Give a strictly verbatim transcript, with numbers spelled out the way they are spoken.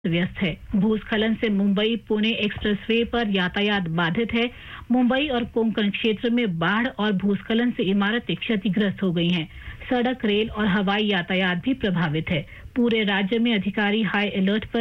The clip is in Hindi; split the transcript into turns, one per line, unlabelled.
व्यस्त है। भूस्खलन से मुंबई पुणे एक्सप्रेसवे पर यातायात बाधित है। मुंबई और कोंकण क्षेत्र में बाढ़ और भूस्खलन से इमारतें क्षतिग्रस्त हो गई हैं। सड़क, रेल और हवाई यातायात भी प्रभावित है। पूरे राज्य में अधिकारी हाई अलर्ट पर